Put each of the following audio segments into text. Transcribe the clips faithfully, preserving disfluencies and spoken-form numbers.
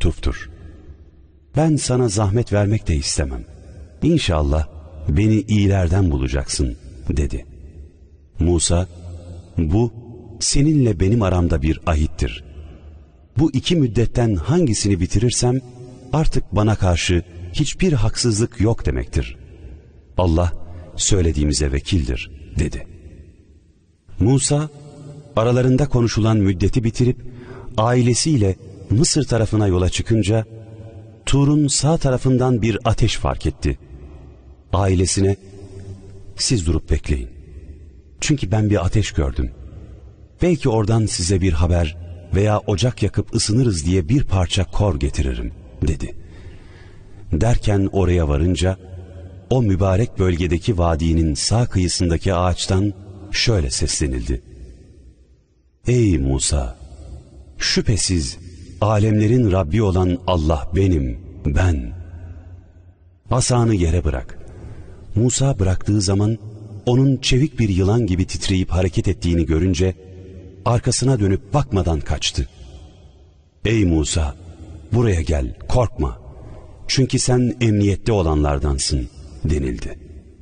lütuftur. Ben sana zahmet vermek de istemem. İnşallah beni iyilerden bulacaksın dedi. Musa, bu seninle benim aramda bir ahittir. Bu iki müddetten hangisini bitirirsem artık bana karşı hiçbir haksızlık yok demektir. Allah söylediğimize vekildir dedi. Musa aralarında konuşulan müddeti bitirip ailesiyle Mısır tarafına yola çıkınca Tur'un sağ tarafından bir ateş fark etti. Ailesine siz durup bekleyin. Çünkü ben bir ateş gördüm. Belki oradan size bir haber veya ocak yakıp ısınırız diye bir parça kor getiririm dedi. Derken oraya varınca o mübarek bölgedeki vadinin sağ kıyısındaki ağaçtan şöyle seslenildi. Ey Musa! Şüphesiz alemlerin Rabbi olan Allah benim, ben. Asanı yere bırak. Musa bıraktığı zaman onun çevik bir yılan gibi titreyip hareket ettiğini görünce arkasına dönüp bakmadan kaçtı. Ey Musa! Buraya gel, korkma. Çünkü sen emniyette olanlardansın denildi.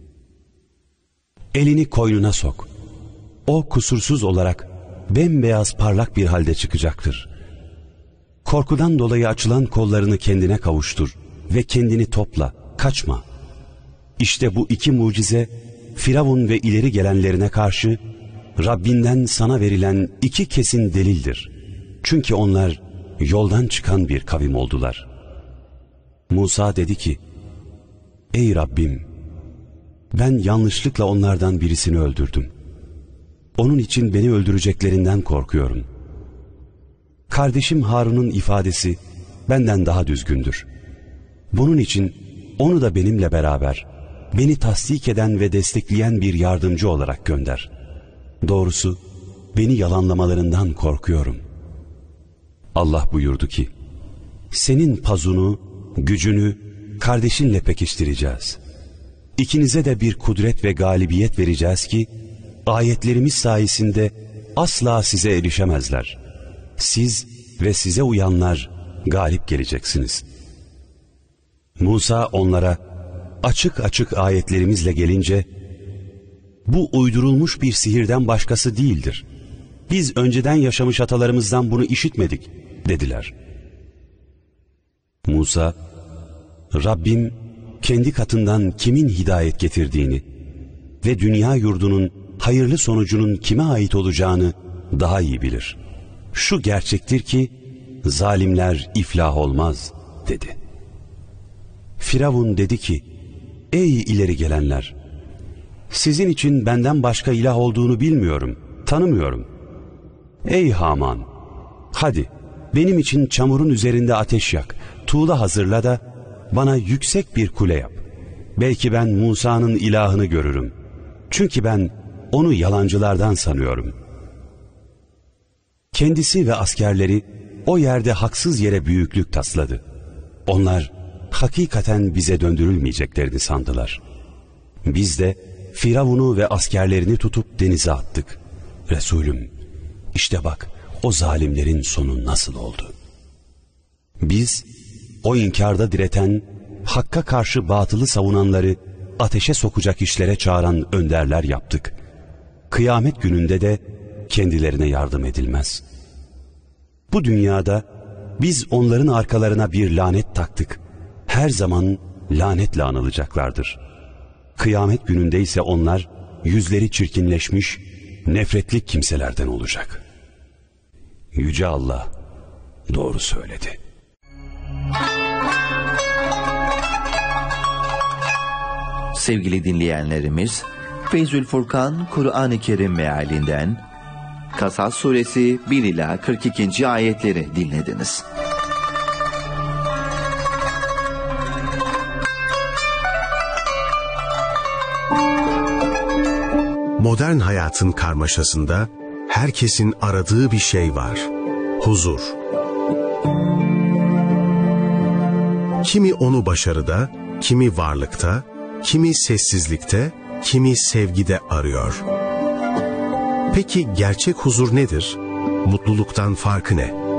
Elini koynuna sok. O kusursuz olarak bembeyaz parlak bir halde çıkacaktır. Korkudan dolayı açılan kollarını kendine kavuştur ve kendini topla, kaçma. İşte bu iki mucize Firavun ve ileri gelenlerine karşı Rabbinden sana verilen iki kesin delildir. Çünkü onlar yoldan çıkan bir kavim oldular. Musa dedi ki, Ey Rabbim! Ben yanlışlıkla onlardan birisini öldürdüm. Onun için beni öldüreceklerinden korkuyorum. Kardeşim Harun'un ifadesi benden daha düzgündür. Bunun için onu da benimle beraber, beni tasdik eden ve destekleyen bir yardımcı olarak gönder. Doğrusu beni yalanlamalarından korkuyorum. Allah buyurdu ki, senin pazunu, gücünü kardeşinle pekiştireceğiz. İkinize de bir kudret ve galibiyet vereceğiz ki, ayetlerimiz sayesinde asla size erişemezler. Siz ve size uyanlar galip geleceksiniz. Musa onlara açık açık ayetlerimizle gelince, bu uydurulmuş bir sihirden başkası değildir. Biz önceden yaşamış atalarımızdan bunu işitmedik dediler. Musa, Rabbim kendi katından kimin hidayet getirdiğini ve dünya yurdunun hayırlı sonucunun kime ait olacağını daha iyi bilir. Şu gerçektir ki zalimler iflah olmaz dedi. Firavun dedi ki, ey ileri gelenler! Sizin için benden başka ilah olduğunu bilmiyorum, tanımıyorum. Ey Haman! Hadi benim için çamurun üzerinde ateş yak, tuğla hazırla da bana yüksek bir kule yap. Belki ben Musa'nın ilahını görürüm. Çünkü ben onu yalancılardan sanıyorum. Kendisi ve askerleri o yerde haksız yere büyüklük tasladı. Onlar hakikaten bize döndürülmeyeceklerini sandılar. Biz de Firavun'u ve askerlerini tutup denize attık. Resulüm, işte bak o zalimlerin sonu nasıl oldu. Biz o inkarda direten, hakka karşı batılı savunanları ateşe sokacak işlere çağıran önderler yaptık. Kıyamet gününde de kendilerine yardım edilmez. Bu dünyada biz onların arkalarına bir lanet taktık. Her zaman lanetle anılacaklardır. Kıyamet gününde ise onlar yüzleri çirkinleşmiş, nefretli kimselerden olacak. Yüce Allah doğru söyledi. Sevgili dinleyenlerimiz, Feyzül Furkan Kur'an-ı Kerim mealinden Kasas suresi bir ila kırk ikinci ayetleri dinlediniz. Modern hayatın karmaşasında herkesin aradığı bir şey var. Huzur. Kimi onu başarıda, kimi varlıkta, kimi sessizlikte, kimi sevgide arıyor. Peki gerçek huzur nedir? Mutluluktan farkı ne?